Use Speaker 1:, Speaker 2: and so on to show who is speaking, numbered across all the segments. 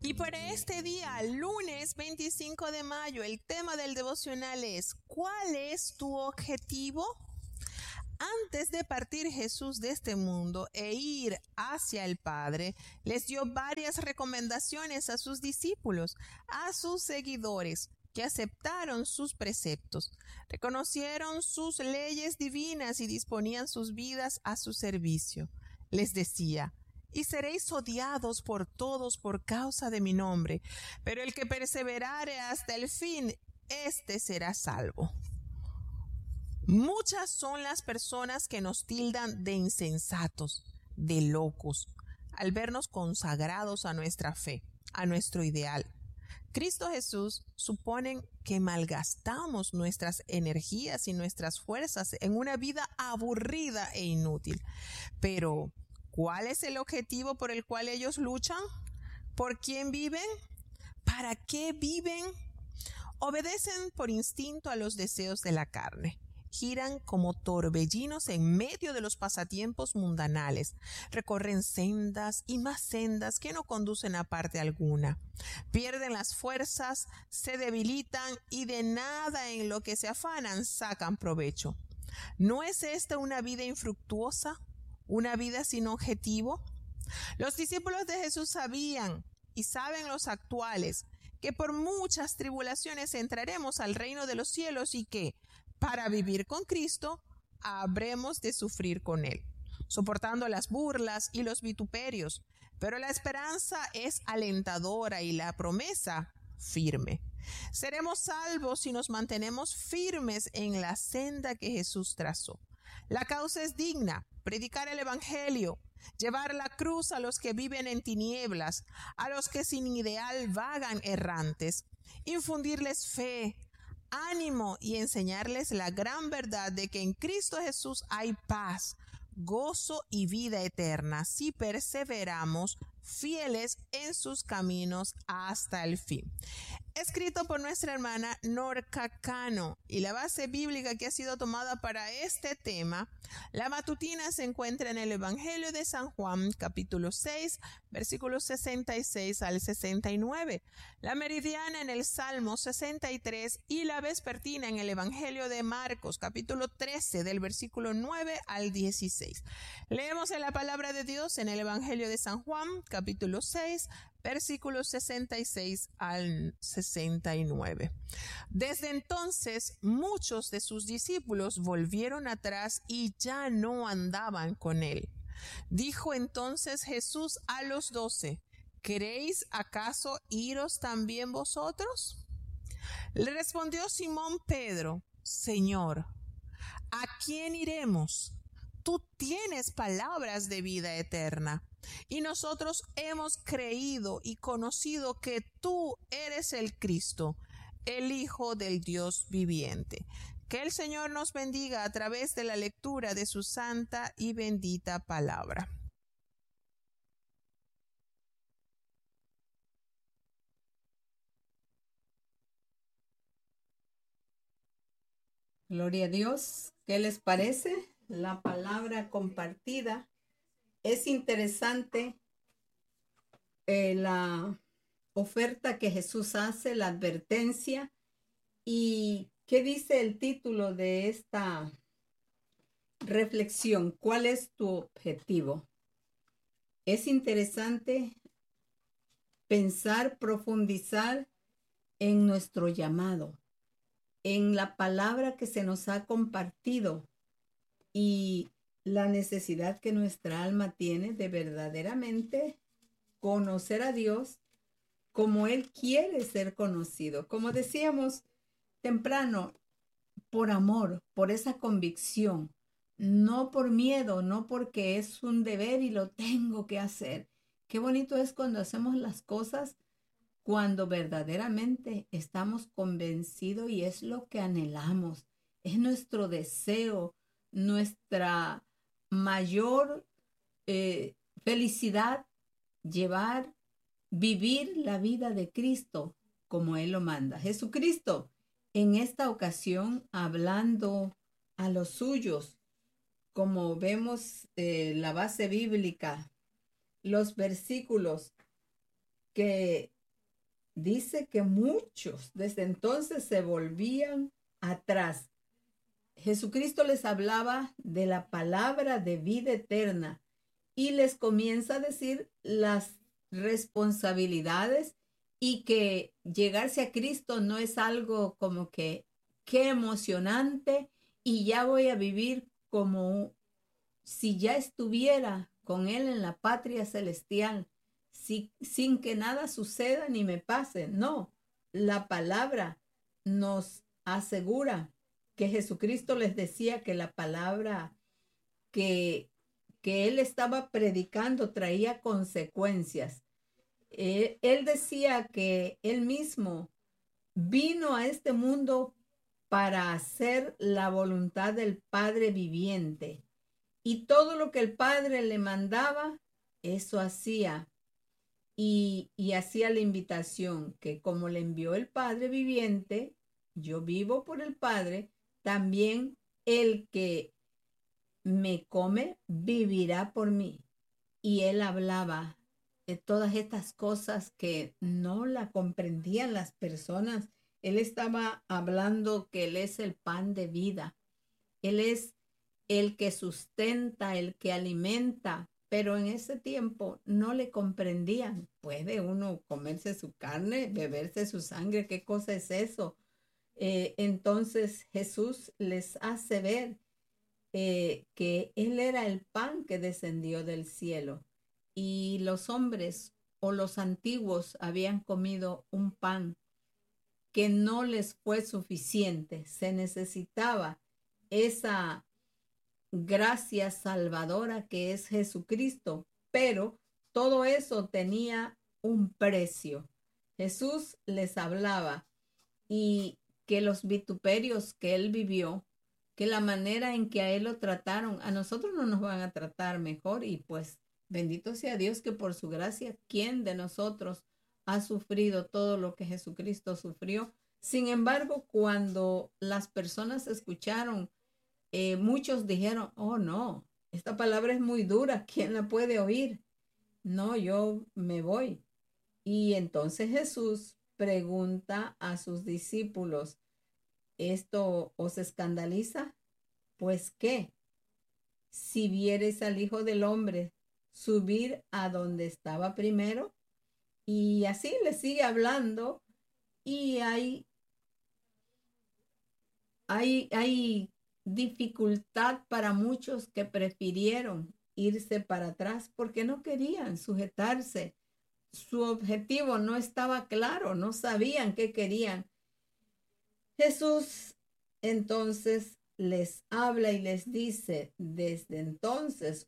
Speaker 1: Y para este día, lunes 25 de mayo, el tema del devocional es: ¿cuál es tu objetivo? Antes de partir Jesús de este mundo e ir hacia el Padre, les dio varias recomendaciones a sus discípulos, a sus seguidores, que aceptaron sus preceptos, reconocieron sus leyes divinas y disponían sus vidas a su servicio. Les decía: y seréis odiados por todos por causa de mi nombre, pero el que perseverare hasta el fin, éste será salvo. Muchas son las personas que nos tildan de insensatos, de locos, al vernos consagrados a nuestra fe, a nuestro ideal. Cristo Jesús suponen que malgastamos nuestras energías y nuestras fuerzas en una vida aburrida e inútil. Pero, ¿cuál es el objetivo por el cual ellos luchan? ¿Por quién viven? ¿Para qué viven? Obedecen por instinto a los deseos de la carne. Giran como torbellinos en medio de los pasatiempos mundanales. Recorren sendas y más sendas que no conducen a parte alguna. Pierden las fuerzas, se debilitan y de nada en lo que se afanan sacan provecho. ¿No es esta una vida infructuosa? ¿Una vida sin objetivo? Los discípulos de Jesús sabían, y saben los actuales, que por muchas tribulaciones entraremos al reino de los cielos y que, para vivir con Cristo, habremos de sufrir con Él, soportando las burlas y los vituperios. Pero la esperanza es alentadora y la promesa firme. Seremos salvos si nos mantenemos firmes en la senda que Jesús trazó. La causa es digna: predicar el Evangelio, llevar la cruz a los que viven en tinieblas, a los que sin ideal vagan errantes, infundirles fe, ánimo y enseñarles la gran verdad de que en Cristo Jesús hay paz, gozo y vida eterna si perseveramos fieles en sus caminos hasta el fin. Escrito por nuestra hermana Norca Cano, y la base bíblica que ha sido tomada para este tema, la matutina, se encuentra en el Evangelio de San Juan, capítulo 6, versículos 66 al 69, la meridiana en el Salmo 63 y la vespertina en el Evangelio de Marcos, capítulo 13, del versículo 9 al 16. Leemos en la palabra de Dios en el Evangelio de San Juan, capítulo 6, versículos 66 al 69. Desde entonces, muchos de sus discípulos volvieron atrás y ya no andaban con él. Dijo entonces Jesús a los 12: ¿queréis acaso iros también vosotros? Le respondió Simón Pedro: Señor, ¿a quién iremos? Tú tienes palabras de vida eterna, y nosotros hemos creído y conocido que tú eres el Cristo, el Hijo del Dios viviente. Que el Señor nos bendiga a través de la lectura de su santa y bendita palabra.
Speaker 2: Gloria a Dios. ¿Qué les parece? La palabra compartida. Es interesante la oferta que Jesús hace, la advertencia. ¿Y qué dice el título de esta reflexión? ¿Cuál es tu objetivo? Es interesante pensar, profundizar en nuestro llamado, en la palabra que se nos ha compartido y la necesidad que nuestra alma tiene de verdaderamente conocer a Dios como Él quiere ser conocido. Como decíamos temprano, por amor, por esa convicción, no por miedo, no porque es un deber y lo tengo que hacer. Qué bonito es cuando hacemos las cosas cuando verdaderamente estamos convencidos y es lo que anhelamos, es nuestro deseo, nuestra mayor felicidad, vivir la vida de Cristo como Él lo manda. Jesucristo, en esta ocasión, hablando a los suyos, como vemos la base bíblica, los versículos que dice que muchos desde entonces se volvían atrás. Jesucristo les hablaba de la palabra de vida eterna y les comienza a decir las responsabilidades y que llegarse a Cristo no es algo como que qué emocionante y ya voy a vivir como si ya estuviera con Él en la patria celestial, sin que nada suceda ni me pase. No, la palabra nos asegura que Jesucristo les decía que la palabra que, que Él estaba predicando traía consecuencias. Él decía que Él mismo vino a este mundo para hacer la voluntad del Padre viviente. Y todo lo que el Padre le mandaba, eso hacía. Y hacía la invitación que como le envió el Padre viviente, yo vivo por el Padre, también el que me come vivirá por mí. Y él hablaba de todas estas cosas que no la comprendían las personas. Él estaba hablando que Él es el pan de vida. Él es el que sustenta, el que alimenta, pero en ese tiempo no le comprendían. ¿Puede uno comerse su carne, beberse su sangre? ¿Qué cosa es eso? Entonces Jesús les hace ver que Él era el pan que descendió del cielo y los hombres o los antiguos habían comido un pan que no les fue suficiente. Se necesitaba esa gracia salvadora que es Jesucristo, pero todo eso tenía un precio. Jesús les hablaba y que los vituperios que Él vivió, que la manera en que a Él lo trataron, a nosotros no nos van a tratar mejor y pues bendito sea Dios que por su gracia, ¿quién de nosotros ha sufrido todo lo que Jesucristo sufrió? Sin embargo, cuando las personas escucharon, muchos dijeron, oh no, esta palabra es muy dura, ¿quién la puede oír? No, yo me voy. Y entonces Jesús pregunta a sus discípulos, ¿esto os escandaliza? Pues qué, si viereis al Hijo del Hombre subir a donde estaba primero, y así le sigue hablando, y hay dificultad para muchos que prefirieron irse para atrás porque no querían sujetarse. Su objetivo no estaba claro, no sabían qué querían. Jesús entonces les habla y les dice, desde entonces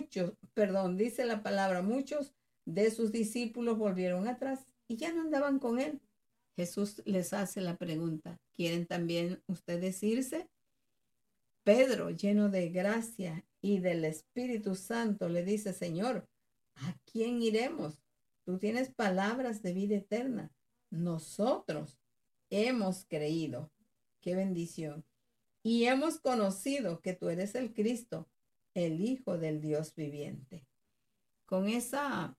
Speaker 2: dice la palabra, muchos de sus discípulos volvieron atrás y ya no andaban con Él. Jesús les hace la pregunta, ¿quieren también ustedes irse? Pedro, lleno de gracia y del Espíritu Santo, le dice, Señor, ¿a quién iremos? Tú tienes palabras de vida eterna. Nosotros hemos creído. Qué bendición. Y hemos conocido que tú eres el Cristo, el Hijo del Dios viviente. Con esa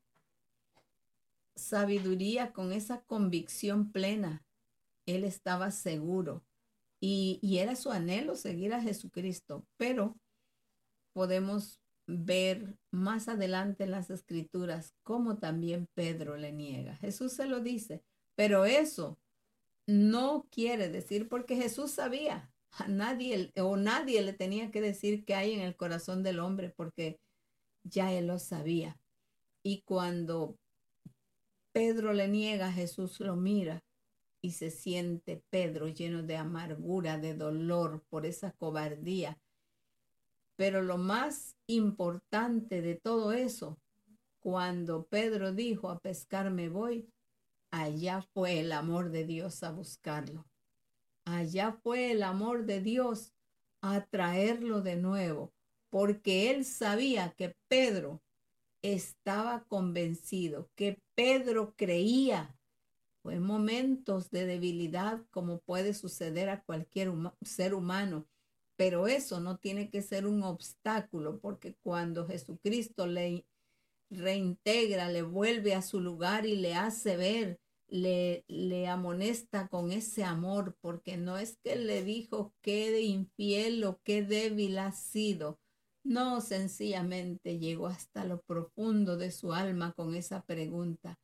Speaker 2: sabiduría, con esa convicción plena, él estaba seguro y era su anhelo seguir a Jesucristo, pero podemos ver más adelante en las escrituras cómo también Pedro le niega. Jesús se lo dice, pero eso no quiere decir, porque Jesús sabía, a nadie le tenía que decir qué hay en el corazón del hombre, porque ya él lo sabía. Y cuando Pedro le niega, Jesús lo mira y se siente Pedro lleno de amargura, de dolor por esa cobardía. Pero lo más importante de todo eso, cuando Pedro dijo, a pescar me voy, allá fue el amor de Dios a buscarlo. Allá fue el amor de Dios a traerlo de nuevo, porque él sabía que Pedro estaba convencido, que Pedro creía. Fue momentos de debilidad como puede suceder a cualquier ser humano, pero eso no tiene que ser un obstáculo, porque cuando Jesucristo le reintegra, le vuelve a su lugar y le hace ver le amonesta con ese amor, porque no es que le dijo qué de infiel o qué débil ha sido. No, sencillamente llegó hasta lo profundo de su alma con esa pregunta: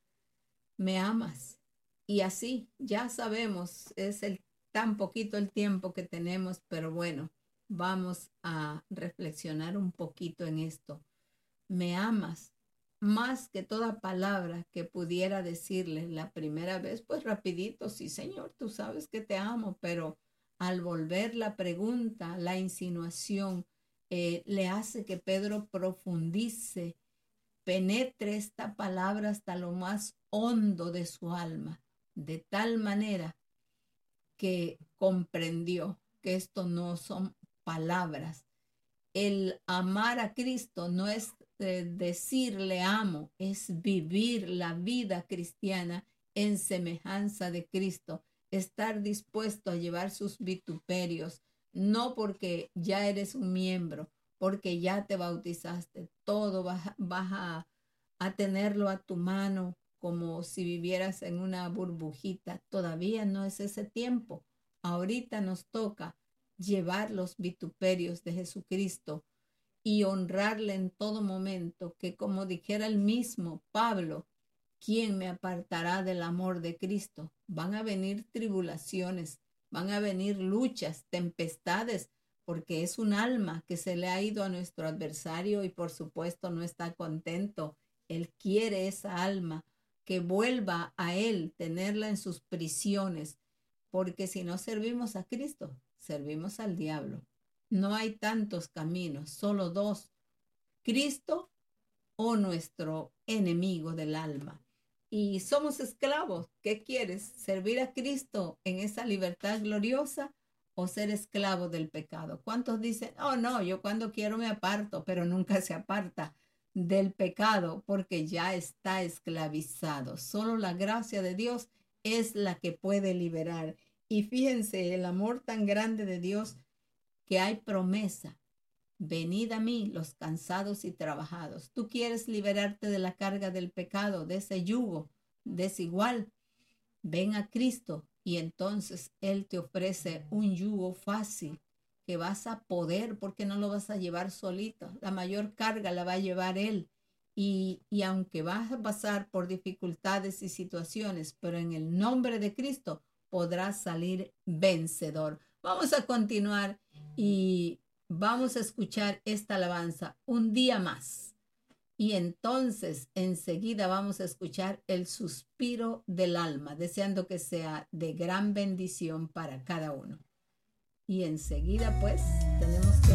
Speaker 2: ¿me amas? Y así, ya sabemos, es tan poquito el tiempo que tenemos, pero bueno, vamos a reflexionar un poquito en esto. ¿Me amas? Más que toda palabra que pudiera decirle la primera vez, pues rapidito: sí, Señor, tú sabes que te amo, pero al volver la pregunta, la insinuación, le hace que Pedro profundice, penetre esta palabra hasta lo más hondo de su alma, de tal manera que comprendió que esto no son palabras. El amar a Cristo no es decir le amo, es vivir la vida cristiana en semejanza de Cristo, estar dispuesto a llevar sus vituperios, no porque ya eres un miembro, porque ya te bautizaste, todo vas a tenerlo a tu mano como si vivieras en una burbujita. Todavía no es ese tiempo. Ahorita nos toca llevar los vituperios de Jesucristo y honrarle en todo momento, que como dijera el mismo Pablo: ¿quién me apartará del amor de Cristo? Van a venir tribulaciones, van a venir luchas, tempestades, porque es un alma que se le ha ido a nuestro adversario y por supuesto no está contento. Él quiere esa alma que vuelva a él, tenerla en sus prisiones, porque si no servimos a Cristo, servimos al diablo. No hay tantos caminos, solo dos: Cristo o nuestro enemigo del alma. Y somos esclavos. ¿Qué quieres? ¿Servir a Cristo en esa libertad gloriosa o ser esclavo del pecado? ¿Cuántos dicen: oh no, yo cuando quiero me aparto? Pero nunca se aparta del pecado porque ya está esclavizado. Solo la gracia de Dios es la que puede liberar. Y fíjense el amor tan grande de Dios, que hay promesa: venid a mí los cansados y trabajados. Tú quieres liberarte de la carga del pecado, de ese yugo desigual. Ven a Cristo y entonces Él te ofrece un yugo fácil que vas a poder, porque no lo vas a llevar solito. La mayor carga la va a llevar Él. Y aunque vas a pasar por dificultades y situaciones, pero en el nombre de Cristo podrás salir vencedor. Vamos a continuar y vamos a escuchar esta alabanza un día más. Y entonces enseguida vamos a escuchar el suspiro del alma, deseando que sea de gran bendición para cada uno. Y enseguida pues tenemos que